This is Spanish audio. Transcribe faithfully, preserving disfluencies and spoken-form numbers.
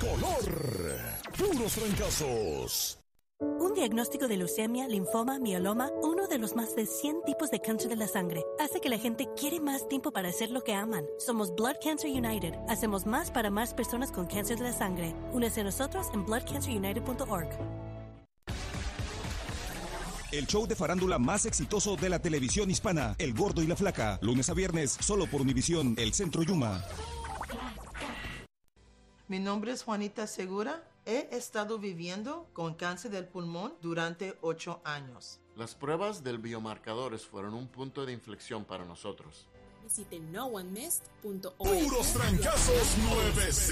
color. Puros trancazos. Un diagnóstico de leucemia, linfoma, mieloma, uno de los más de cien tipos de cáncer de la sangre, hace que la gente quiere más tiempo para hacer lo que aman. Somos Blood Cancer United. Hacemos más para más personas con cáncer de la sangre. Únese a nosotros en blood cancer united punto org. El show de farándula más exitoso de la televisión hispana, El Gordo y la Flaca. Lunes a viernes, solo por Univisión, El Centro Yuma. Mi nombre es Juanita Segura. He estado viviendo con cáncer del pulmón durante ocho años. Las pruebas del biomarcadores fueron un punto de inflexión para nosotros. Visite no one missed punto org. Puros trancazos nueve.